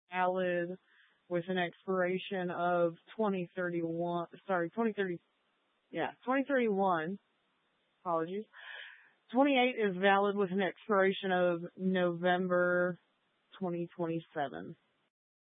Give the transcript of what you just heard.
valid with an expiration of 2031. Sorry, 2030. Yeah, 2031. Apologies. 28 is valid with an expiration of November 2027.